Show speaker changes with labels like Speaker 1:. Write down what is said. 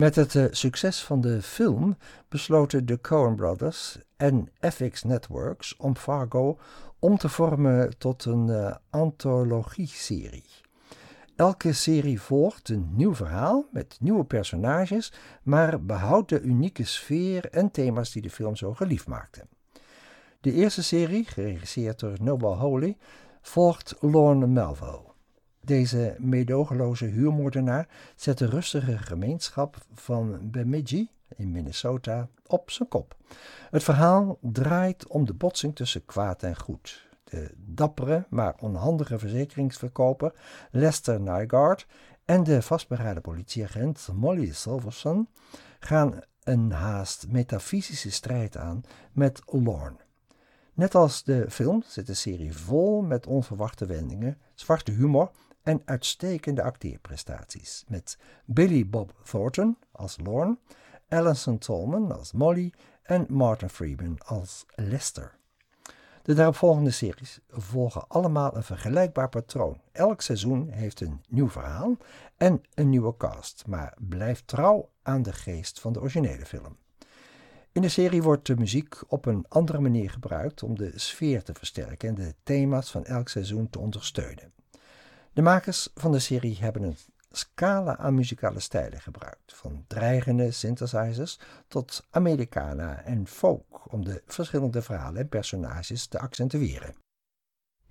Speaker 1: Met het succes van de film besloten de Coen Brothers en FX Networks om Fargo om te vormen tot een antologie-serie. Elke serie volgt een nieuw verhaal met nieuwe personages, maar behoudt de unieke sfeer en thema's die de film zo geliefd maakten. De eerste serie, geregisseerd door Noble Hawley, volgt Lorne Melville. Deze meedogenloze huurmoordenaar zet de rustige gemeenschap van Bemidji in Minnesota op zijn kop. Het verhaal draait om de botsing tussen kwaad en goed. De dappere, maar onhandige verzekeringsverkoper Lester Nygaard en de vastberaden politieagent Molly Silverson gaan een haast metafysische strijd aan met Lorne. Net als de film zit de serie vol met onverwachte wendingen, zwarte humor en uitstekende acteerprestaties. Met Billy Bob Thornton als Lorne, Alison Tolman als Molly en Martin Freeman als Lester. De daaropvolgende series volgen allemaal een vergelijkbaar patroon. Elk seizoen heeft een nieuw verhaal en een nieuwe cast, maar blijft trouw aan de geest van de originele film. In de serie wordt de muziek op een andere manier gebruikt om de sfeer te versterken en de thema's van elk seizoen te ondersteunen. De makers van de serie hebben een scala aan muzikale stijlen gebruikt, van dreigende synthesizers tot Americana en folk, om de verschillende verhalen en personages te accentueren.